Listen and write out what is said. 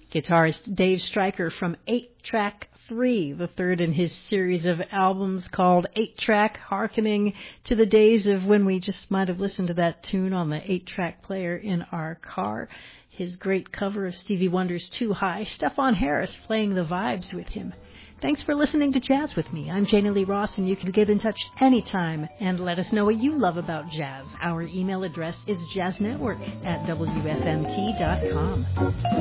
Guitarist Dave Stryker from 8-Track 3, the third in his series of albums called 8-Track, hearkening to the days of when we just might have listened to that tune on the 8-track player in our car. His great cover of Stevie Wonder's Too High, Stephon Harris playing the vibes with him. Thanks for listening to Jazz with me. I'm Janie Lee Ross, and you can get in touch anytime and let us know what you love about jazz. Our email address is jazznetwork@wfmt.com.